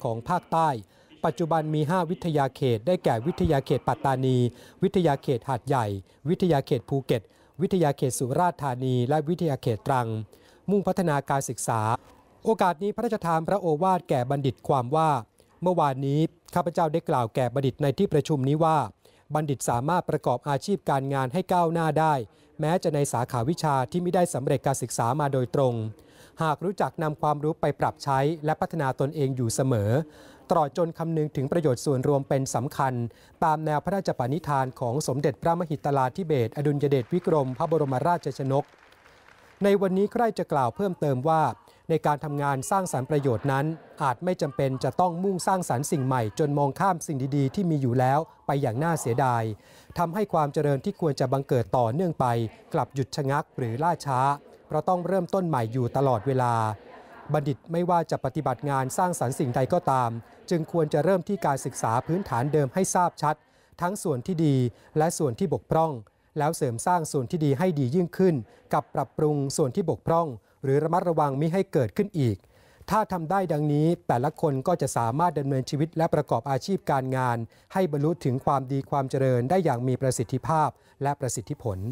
ของภาคใต้ปัจจุบันมี5วิทยาเขตได้แก่วิทยาเขตปัตตานีวิทยาเขตหาดใหญ่วิทยาเขตภูเก็ตวิทยาเขตสุราษฎร์ธานีและวิทยาเขตตรังมุ่งพัฒนาการศึกษาโอกาสนี้พระราชทานพระโอวาทแก่บัณฑิตความว่าเมื่อวานนี้ข้าพเจ้าได้กล่าวแก่บัณฑิตในที่ประชุมนี้ว่าบัณฑิตสามารถประกอบอาชีพการงานให้ก้าวหน้าได้แม้จะในสาขาวิชาที่ไม่ได้สำเร็จการศึกษามาโดยตรงหากรู้จักนำความรู้ไปปรับใช้และพัฒนาตนเองอยู่เสมอตลอดจนคำนึงถึงประโยชน์ส่วนรวมเป็นสำคัญตามแนวพระราชปณิธานของสมเด็จพระมหิดลาธิเบศรอดุลยเดชวิกรมพระบรมราชชนกในวันนี้ใครจะกล่าวเพิ่มเติมว่าในการทำงานสร้างสรรค์ประโยชน์นั้นอาจไม่จำเป็นจะต้องมุ่งสร้างสรรค์สิ่งใหม่จนมองข้ามสิ่งดีๆที่มีอยู่แล้วไปอย่างน่าเสียดายทำให้ความเจริญที่ควรจะบังเกิดต่อเนื่องไปกลับหยุดชะงักหรือล่าช้าเพราะต้องเริ่มต้นใหม่อยู่ตลอดเวลาบัณฑิตไม่ว่าจะปฏิบัติงานสร้างสรรค์สิ่งใดก็ตามจึงควรจะเริ่มที่การศึกษาพื้นฐานเดิมให้ทราบชัดทั้งส่วนที่ดีและส่วนที่บกพร่องแล้วเสริมสร้างส่วนที่ดีให้ดียิ่งขึ้นกับปรับปรุงส่วนที่บกพร่องหรือระมัดระวังมิให้เกิดขึ้นอีกถ้าทำได้ดังนี้แต่ละคนก็จะสามารถดำเนินชีวิตและประกอบอาชีพการงานให้บรรลุถึงความดีความเจริญได้อย่างมีประสิทธิภาพและประสิทธิผล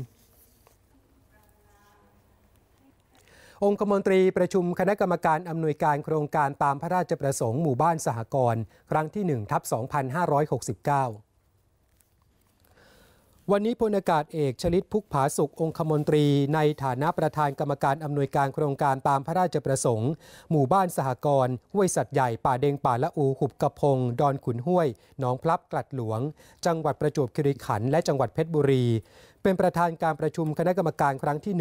องคมนตรีประชุมคณะกรรมการอำนวยการโครงการตามพระราชประสงค์หมู่บ้านสหกรณ์ครั้งที่ 1/2569วันนี้พลอากาศเอกชลิต พุกผาสุของคมนตรีในฐานะประธานกรรมการอำนวยการโครงการตามพระราชประสงค์หมู่บ้านสหกรณ์ห้วยสัตว์ใหญ่ป่าเดงป่าละอูหุบกระพงดอนขุนห้วยหนองพลับกลัดหลวงจังหวัดประจวบคีรีขันธ์และจังหวัดเพชรบุรีเป็นประธานการประชุมคณะกรรมการครั้งที่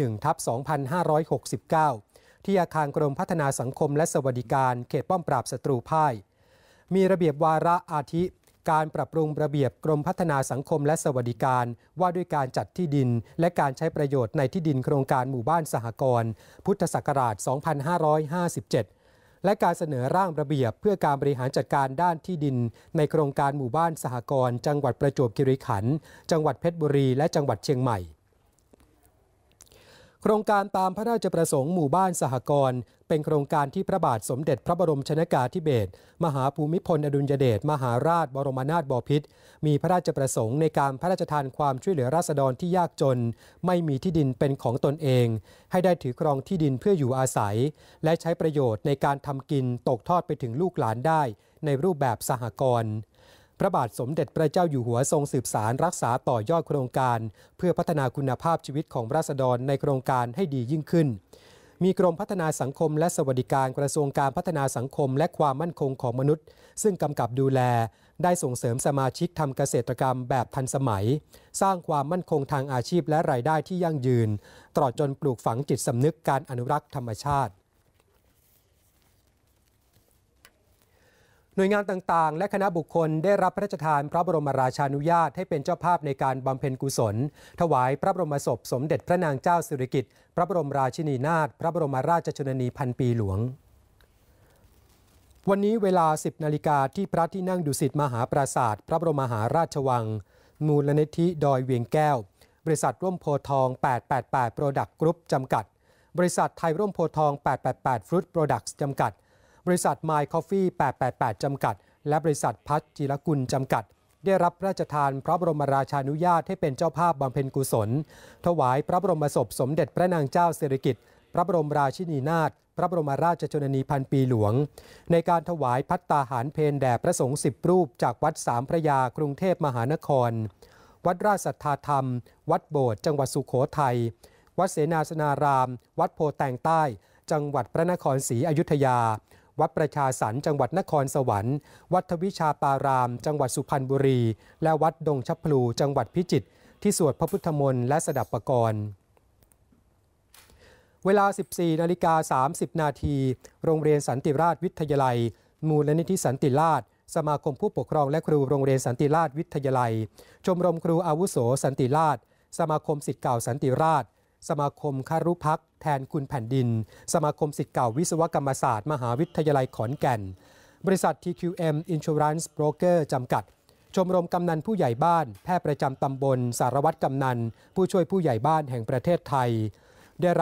1/2569ที่อาคารกรมพัฒนาสังคมและสวัสดิการเขตป้อมปราบศัตรูพ่ายมีระเบียบวาระอาทิการปรับปรุงระเบียบกรมพัฒนาสังคมและสวัสดิการว่าด้วยการจัดที่ดินและการใช้ประโยชน์ในที่ดินโครงการหมู่บ้านสหกรณ์พุทธศักราช 2557 และการเสนอร่างระเบียบเพื่อการบริหารจัดการด้านที่ดินในโครงการหมู่บ้านสหกรณ์จังหวัดประจวบคีรีขันธ์จังหวัดเพชรบุรีและจังหวัดเชียงใหม่โครงการตามพระราชประสงค์หมู่บ้านสหกรณ์เป็นโครงการที่พระบาทสมเด็จพระบรมชนกาธิเบศรมหาภูมิพลอดุลยเดชมหาราชบรมนาถบพิตรมีพระราชประสงค์ในการพระราชทานความช่วยเหลือราษฎรที่ยากจนไม่มีที่ดินเป็นของตนเองให้ได้ถือครองที่ดินเพื่ออยู่อาศัยและใช้ประโยชน์ในการทำกินตกทอดไปถึงลูกหลานได้ในรูปแบบสหกรณ์พระบาทสมเด็จพระเจ้าอยู่หัวทรงสืบสารรักษาต่อยอดโครงการเพื่อพัฒนาคุณภาพชีวิตของราษฎรในโครงการให้ดียิ่งขึ้นมีกรมพัฒนาสังคมและสวัสดิการกระทรวงการพัฒนาสังคมและความมั่นคงของมนุษย์ซึ่งกำกับดูแลได้ส่งเสริมสมาชิกทำเกษตรกรรมแบบทันสมัยสร้างความมั่นคงทางอาชีพและรายได้ที่ยั่งยืนตลอดจนปลูกฝังจิตสำนึกการอนุรักษ์ธรรมชาติหน่วยงานต่างๆและคณะบุคคลได้รับพระราชทานพระบรมราชานุญาตให้เป็นเจ้าภาพในการบำเพ็ญกุศลถวายพระบรมศพสมเด็จพระนางเจ้าสิริกิติ์พระบรมราชินีนาถพระบรมราชชนนีพันปีหลวงวันนี้เวลา 10 นาฬิกาที่พระที่นั่งดุสิตมหาปราสาทพระบรมมหาราชวังมูลนิธิดอยเวียงแก้วบริษัทร่วมโพธิ์ทอง888 Product Group จำกัดบริษัทไทยร่วมโพธิ์ทอง888 Fruit Products จำกัดบริษัท My Coffee 888 จำกัดและบริษัทพัชจิรกุลจำกัดได้รับพระราชทานพระบรมราชานุญาตให้เป็นเจ้าภาพบำเพ็ญกุศลถวายพระบรมศพสมเด็จพระนางเจ้าสิริกิติ์พระบรมราชินีนาถพระบรมราชชนนีพันปีหลวงในการถวายภัตตาหารเพลแด่พระสงฆ์10 รูปจากวัดสามพระยากรุงเทพมหานครวัดราชสัทธาธรรมวัดโบสถ์จังหวัดสุโขทัยวัดเสนาสนารามวัดโพแตงใต้จังหวัดพระนครศรีอยุธยาวัดประชาสรรค์จังหวัดนครสวรรค์วัดทวิชาปารามจังหวัดสุพรรณบุรีและวัดดงชับพลูจังหวัดพิจิตรที่สวดพระพุทธมนต์และสดับปกรณ์เวลา 14:30 นาทีโรงเรียนสันติราษฎร์วิทยาลัยมูลนิธิสันติราษฎร์สมาคมผู้ปกครองและครูโรงเรียนสันติราษฎร์วิทยาลัยชมรมครูอาวุโสสันติราษฎร์สมาคมศิษย์เก่าสันติราษฎร์สมาคมคารุพักษ์แทนคุณแผ่นดินสมาคมศิษย์เก่าวิศวกรรมศาสตร์มหาวิทยาลัยขอนแก่นบริษัท TQM Insurance Broker จำกัดชมรมกำนันผู้ใหญ่บ้านแพทย์ประจำตำบลสารวัตรกำนันผู้ช่วยผู้ใหญ่บ้านแห่งประเทศไทย